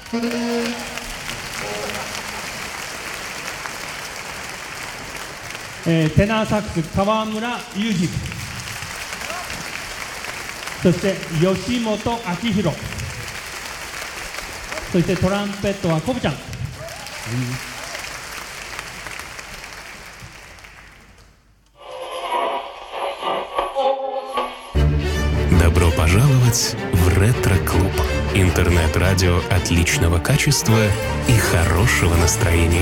テナーサックス川村裕二、そして吉本明宏、そしてトランペットはコブちゃん。 Добро пожаловать в ретро-клуб. Интернет-радио отличного качества и хорошего настроения.